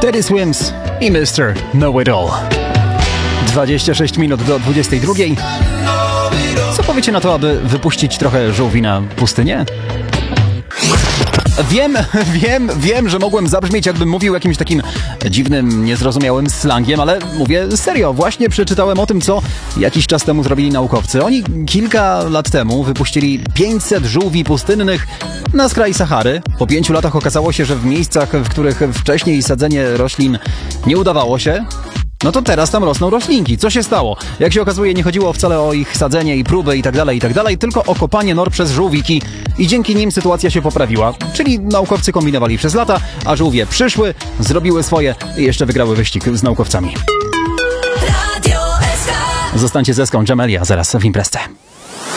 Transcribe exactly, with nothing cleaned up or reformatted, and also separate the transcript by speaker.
Speaker 1: Teddy Swims i mister Know It All. dwadzieścia sześć minut do dwudziestej drugiej. Co powiecie na to, aby wypuścić trochę żółwi na pustynię? Wiem, wiem, wiem, że mogłem zabrzmieć, jakbym mówił jakimś takim dziwnym, niezrozumiałym slangiem, ale mówię serio. Właśnie przeczytałem o tym, co jakiś czas temu zrobili naukowcy. Oni kilka lat temu wypuścili pięćset żółwi pustynnych na skraj Sahary. Po pięciu latach okazało się, że w miejscach, w których wcześniej sadzenie roślin nie udawało się, no to teraz tam rosną roślinki. Co się stało? Jak się okazuje, nie chodziło wcale o ich sadzenie i próby i tak dalej, i tak dalej, tylko o kopanie nor przez żółwiki i dzięki nim sytuacja się poprawiła. Czyli naukowcy kombinowali przez lata, a żółwie przyszły, zrobiły swoje i jeszcze wygrały wyścig z naukowcami. Zostańcie ze Eską Jamelia zaraz w imprezce.